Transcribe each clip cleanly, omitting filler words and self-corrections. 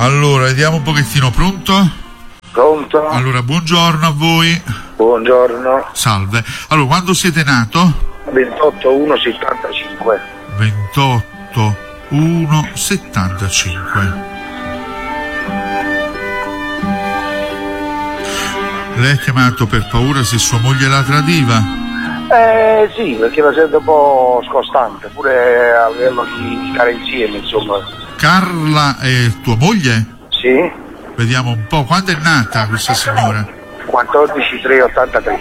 Allora, vediamo un pochettino, pronto? Pronto? Allora, buongiorno a voi. Buongiorno. Salve. Allora, quando siete nato? 28/1/75. 28/1/75. Lei ha chiamato per paura se sua moglie la tradiva? Sì, perché la sento un po' scostante, pure a livello di stare insieme, insomma. Carla è tua moglie? Sì? Vediamo un po', quando è nata questa signora? 14/3/83.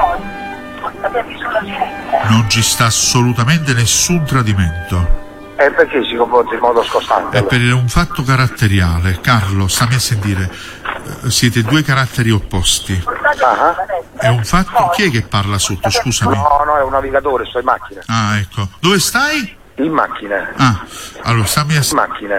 Non ci sta assolutamente nessun tradimento. Perché si comporta in modo scostante? È per un fatto caratteriale. Carlo, stammi a sentire. Siete due caratteri opposti. È un fatto. Chi è che parla sotto? Scusami. No, è un navigatore, sto in macchina. Ah, ecco. Dove stai? In macchina. Allora stammi a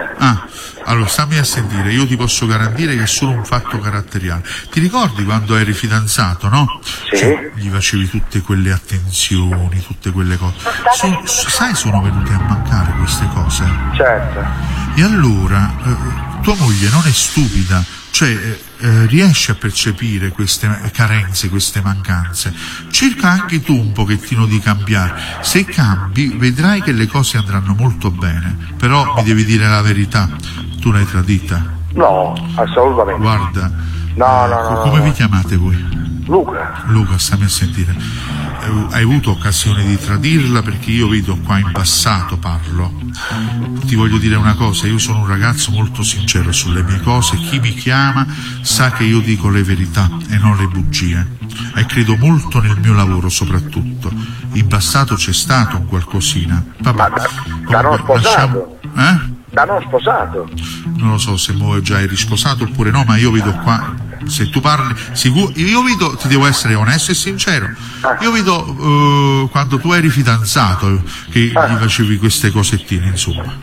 sentire. Io ti posso garantire che è solo un fatto caratteriale. Ti ricordi quando eri fidanzato, no? Sì. Cioè, gli facevi tutte quelle attenzioni, tutte quelle cose. Sono venute a mancare queste cose. Certo. E allora tua moglie non è stupida, cioè riesce a percepire queste carenze, queste mancanze. Cerca anche tu un pochettino di cambiare. Se cambi vedrai che le cose andranno molto bene, però mi devi dire la verità, tu l'hai tradita? No, assolutamente. Guarda, no. Come vi chiamate voi? Luca, stammi a sentire. Hai avuto occasione di tradirla? Perché io vedo qua in passato, parlo. Ti voglio dire una cosa, io sono un ragazzo molto sincero sulle mie cose, chi mi chiama sa che io dico le verità e non le bugie, e credo molto nel mio lavoro soprattutto. In passato c'è stato un qualcosina. Vabbè, da non sposato? Da non sposato? Non lo so se già eri sposato oppure no, ma io vedo qua, se tu parli sicuro, io vedo, ti devo essere onesto e sincero, io vedo quando tu eri fidanzato che gli facevi queste cosettine, insomma.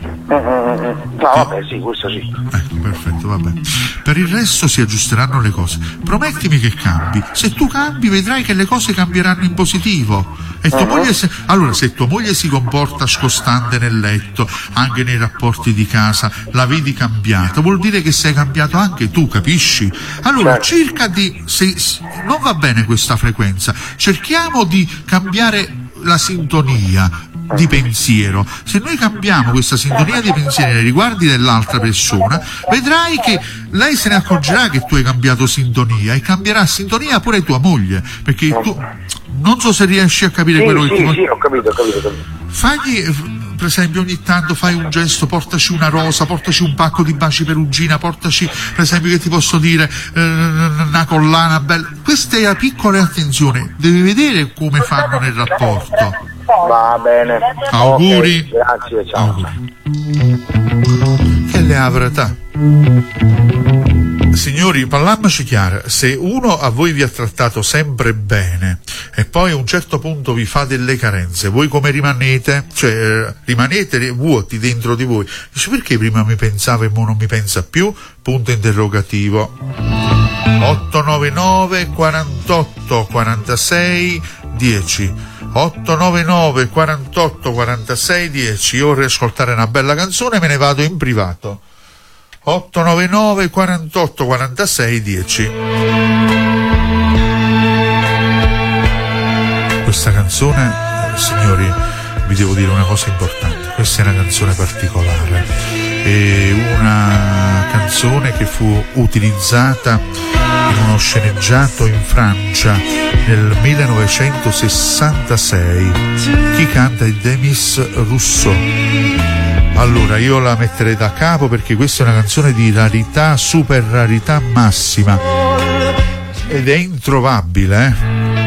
Vabbè, sì, questo sì. Ecco, perfetto, vabbè. Per il resto si aggiusteranno le cose. Promettimi che cambi. Se tu cambi vedrai che le cose cambieranno in positivo. E tua moglie allora, se tua moglie si comporta scostante nel letto, anche nei rapporti di casa, la vedi cambiata, vuol dire che sei cambiato anche tu, capisci? Allora cerca di, se non va bene questa frequenza, cerchiamo di cambiare la sintonia di pensiero. Se noi cambiamo questa sintonia di pensiero nei riguardi dell'altra persona, vedrai che lei se ne accorgerà che tu hai cambiato sintonia, e cambierà sintonia pure tua moglie, perché tu non so se riesci a capire quello che ti voglio. Sì, ho capito. Fagli, per esempio, ogni tanto fai un gesto, portaci una rosa, portaci un pacco di baci perugina, portaci, per esempio, che ti posso dire, una collana bella. Queste piccole attenzioni devi vedere come fanno nel rapporto. Va bene. Auguri. Grazie, ciao. Auguri. Che le avrà? Signori, parliamoci chiaro, se uno a voi vi ha trattato sempre bene e poi a un certo punto vi fa delle carenze, voi come rimanete? Cioè rimanete vuoti dentro di voi. Dice, perché prima mi pensava e ora non mi pensa più? Punto interrogativo. 899 48 46 10 899 48 46 10. Io vorrei ascoltare una bella canzone, me ne vado in privato. 899 48 46 10. Questa canzone, signori, vi devo dire una cosa importante. Questa è una canzone particolare, è una canzone che fu utilizzata in uno sceneggiato in Francia nel 1966. Chi canta è Demis Rousseau. Allora io la metterei da capo perché questa è una canzone di rarità, super rarità massima, ed è introvabile,